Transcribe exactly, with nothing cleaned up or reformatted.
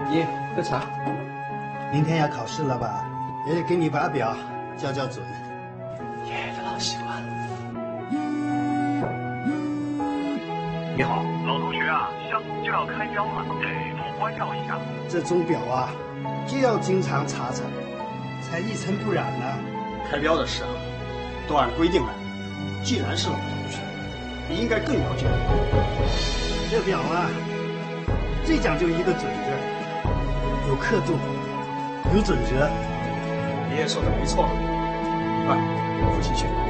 你喝茶。 明天要考试了吧？也得给你把表校校准。 爷爷的老习惯。 你好，老同学啊，项目就要开标了，得多关照一下。 这钟表啊，就要经常查查，才一尘不染呢。 开标的事啊，都按规定来。既然是老同学，你应该更了解我。 这表啊，最讲究一个准字，有刻度，有准则。 爷爷说的没错。快，复习去。